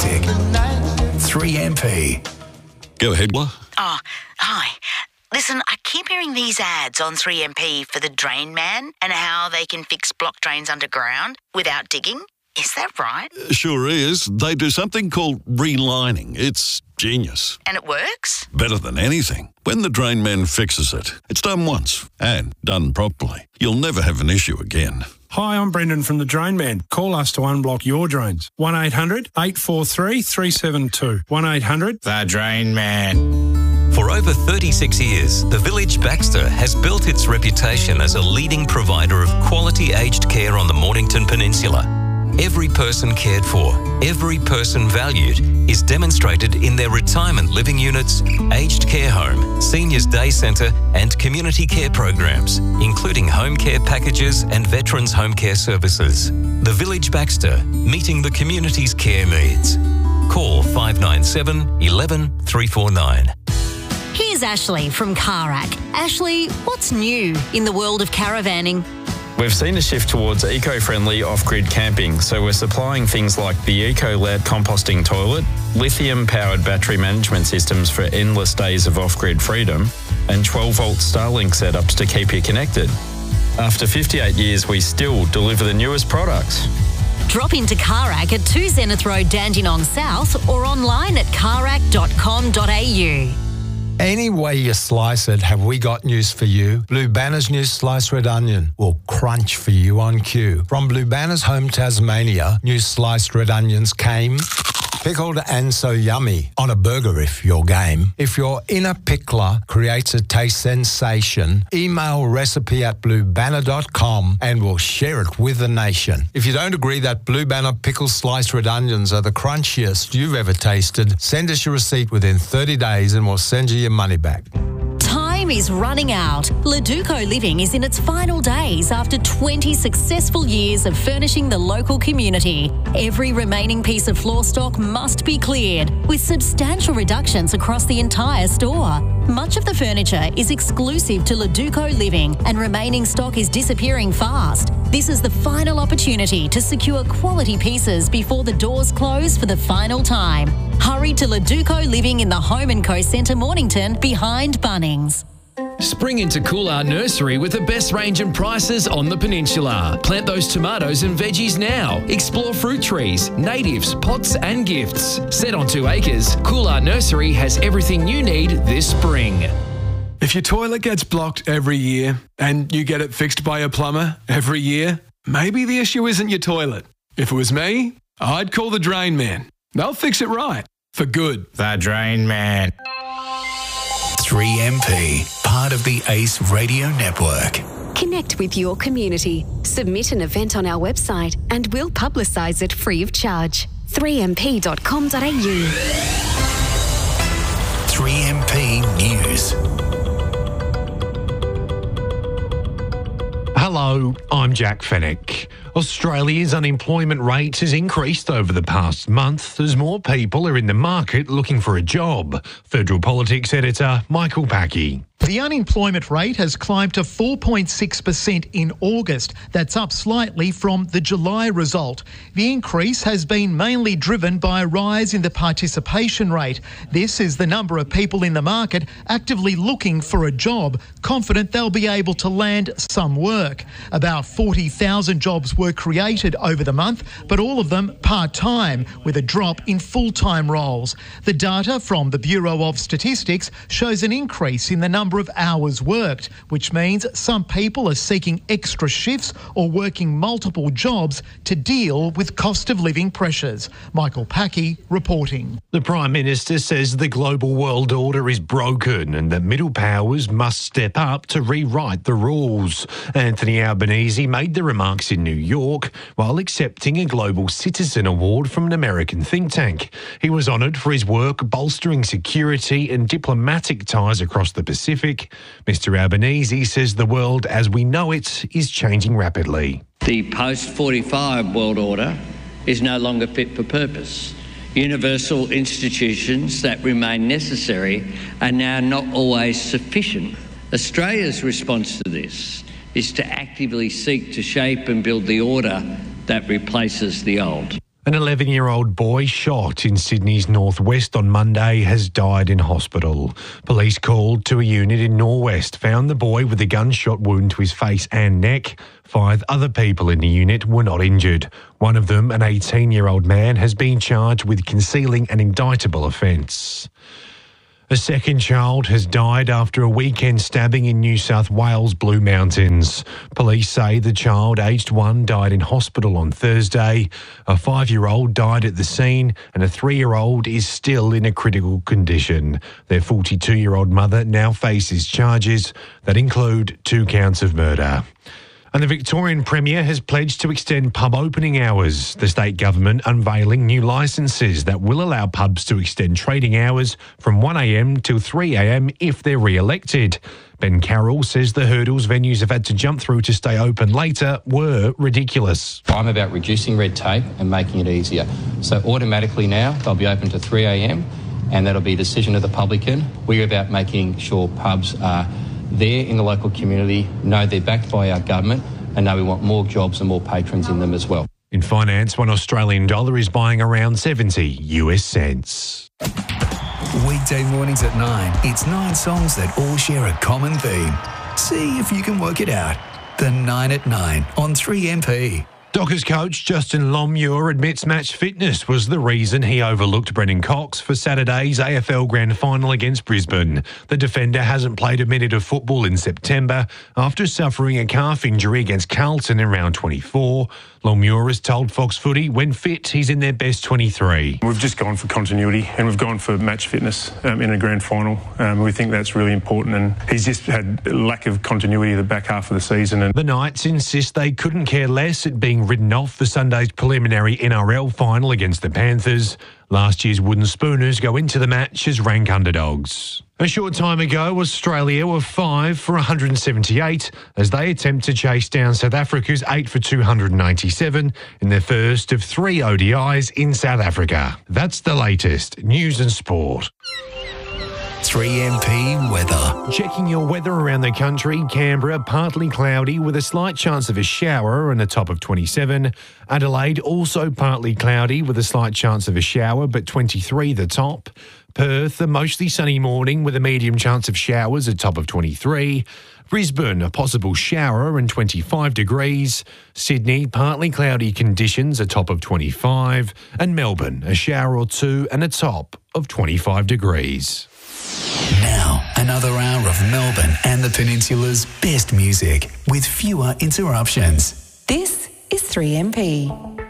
music. 3MP. Go ahead. Oh, hi. Listen, I keep hearing these ads on 3MP for the Drain Man and how they can fix blocked drains underground without digging. Is that right? Sure is. They do something called relining. It's genius. And it works? Better than anything. When the Drain Man fixes it, it's done once and done properly. You'll never have an issue again. Hi, I'm Brendan from The Drain Man. Call us to unblock your drains. 1800 843 372. 1800 The Drain Man. For over 36 years, the Village Baxter has built its reputation as a leading provider of quality aged care on the Mornington Peninsula. Every person cared for, every person valued is demonstrated in their retirement living units, aged care home, seniors day centre and community care programs, including home care packages and veterans home care services. The Village Baxter, meeting the community's care needs. Call 597 11 349. Here's Ashley from Carac. Ashley, what's new in the world of caravanning? We've seen a shift towards eco-friendly off-grid camping, so we're supplying things like the EcoLab composting toilet, lithium-powered battery management systems for endless days of off-grid freedom, and 12-volt Starlink setups to keep you connected. After 58 years, we still deliver the newest products. Drop into Carac at 2 Zenith Road, Dandenong South, or online at carac.com.au. Any way you slice it, have we got news for you? Blue Banner's new sliced red onion will crunch for you on cue. From Blue Banner's home Tasmania, new sliced red onions came pickled and so yummy on a burger if you're game. If your inner pickler creates a taste sensation, email recipe@bluebanner.com and we'll share it with the nation. If you don't agree that Blue Banner pickled sliced red onions are the crunchiest you've ever tasted, send us your receipt within 30 days and we'll send you your money back. Time is running out. Leduco Living is in its final days after 20 successful years of furnishing the local community. Every remaining piece of floor stock must be cleared, with substantial reductions across the entire store. Much of the furniture is exclusive to Leduco Living and remaining stock is disappearing fast. This is the final opportunity to secure quality pieces before the doors close for the final time. Hurry to Leduco Living in the Home & Co Centre, Mornington, behind Bunnings. Spring into Coolar Nursery with the best range and prices on the peninsula. Plant those tomatoes and veggies now. Explore fruit trees, natives, pots and gifts. Set on 2 acres, Coolar Nursery has everything you need this spring. If your toilet gets blocked every year and you get it fixed by a plumber every year, maybe the issue isn't your toilet. If it was me, I'd call the Drain Man. They'll fix it right. For good. The Drain Man. 3MP, part of the ACE Radio Network. Connect with your community. Submit an event on our website and we'll publicise it free of charge. 3mp.com.au. 3MP News. Hello, I'm Jack Fennick. Australia's unemployment rate has increased over the past month as more people are in the market looking for a job. Federal Politics editor Michael Packy. The unemployment rate has climbed to 4.6% in August. That's up slightly from the July result. The increase has been mainly driven by a rise in the participation rate. This is the number of people in the market actively looking for a job, confident they'll be able to land some work. About 40,000 jobs were created over the month, but all of them part-time, with a drop in full-time roles. The data from the Bureau of Statistics shows an increase in the number of hours worked, which means some people are seeking extra shifts or working multiple jobs to deal with cost of living pressures. Michael Packy reporting. The Prime Minister says the global world order is broken and that middle powers must step up to rewrite the rules. Anthony Albanese made the remarks in New York while accepting a Global Citizen Award from an American think tank. He was honoured for his work bolstering security and diplomatic ties across the Pacific. Mr. Albanese says the world as we know it is changing rapidly. The post-45 world order is no longer fit for purpose. Universal institutions that remain necessary are now not always sufficient. Australia's response to this is to actively seek to shape and build the order that replaces the old. An 11-year-old boy shot in Sydney's northwest on Monday has died in hospital. Police called to a unit in Norwest found the boy with a gunshot wound to his face and neck. 5 other people in the unit were not injured. One of them, an 18-year-old man, has been charged with concealing an indictable offence. A second child has died after a weekend stabbing in New South Wales' Blue Mountains. Police say the child, aged 1, died in hospital on Thursday. A 5-year-old died at the scene and a 3-year-old is still in a critical condition. Their 42-year-old mother now faces charges that include 2 counts of murder. And the Victorian Premier has pledged to extend pub opening hours. The state government unveiling new licences that will allow pubs to extend trading hours from 1am till 3am if they're re-elected. Ben Carroll says the hurdles venues have had to jump through to stay open later were ridiculous. I'm about reducing red tape and making it easier. So automatically now they'll be open to 3am and that'll be a decision of the publican. We're about making sure pubs are there in the local community, know they're backed by our government and know we want more jobs and more patrons in them as well. In finance, $1 Australian dollar is buying around 70 US cents. Weekday mornings at 9, it's 9 songs that all share a common theme. See if you can work it out. The 9 at 9 on 3MP. Dockers coach Justin Longmuir admits match fitness was the reason he overlooked Brennan Cox for Saturday's AFL Grand Final against Brisbane. The defender hasn't played a minute of football in September after suffering a calf injury against Carlton in round 24. Longmuir has told Fox Footy when fit, he's in their best 23. We've just gone for continuity and we've gone for match fitness in a grand final. We think that's really important and he's just had a lack of continuity the back half of the season. And the Knights insist they couldn't care less at being written off for Sunday's preliminary NRL final against the Panthers. Last year's Wooden Spooners go into the match as rank underdogs. A short time ago, Australia were 5 for 178 as they attempt to chase down South Africa's 8 for 297 in their first of 3 ODIs in South Africa. That's the latest news and sport. 3MP weather. Checking your weather around the country. Canberra, partly cloudy with a slight chance of a shower and a top of 27. Adelaide, also partly cloudy with a slight chance of a shower, but 23 the top. Perth, a mostly sunny morning with a medium chance of showers, a top of 23. Brisbane, a possible shower and 25 degrees. Sydney, partly cloudy conditions, a top of 25. And Melbourne, a shower or 2 and a top of 25 degrees. Now, another hour of Melbourne and the Peninsula's best music with fewer interruptions. This is 3MP.